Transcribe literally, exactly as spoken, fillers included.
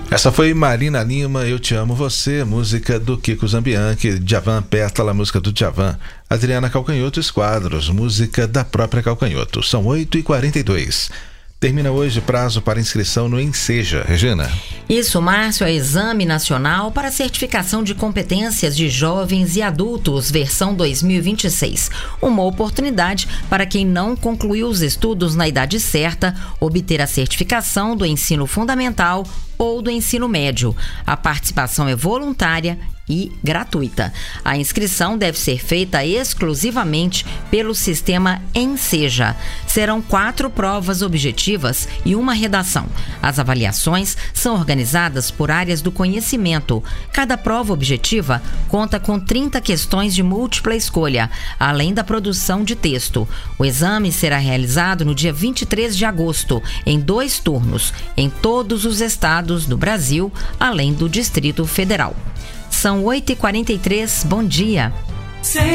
Essa foi Marina Lima, Eu Te Amo Você, música do Kiko Zambianchi, Djavan Pétala, música do Djavan. Adriana Calcanhoto, Esquadros, música da própria Calcanhoto. São oito e quarenta e dois. Termina hoje prazo para inscrição no Enseja. Regina. Isso, Márcio, é Exame Nacional para Certificação de Competências de Jovens e Adultos, versão dois mil e vinte e seis. Uma oportunidade para quem não concluiu os estudos na idade certa obter a certificação do ensino fundamental ou do ensino médio. A participação é voluntária e gratuita. A inscrição deve ser feita exclusivamente pelo sistema Enseja. Serão quatro provas objetivas e uma redação. As avaliações são organizadas por áreas do conhecimento. Cada prova objetiva conta com trinta questões de múltipla escolha, além da produção de texto. O exame será realizado no dia vinte e três de agosto, em dois turnos, em todos os estados do Brasil, além do Distrito Federal. São oito e quarenta e três, bom dia.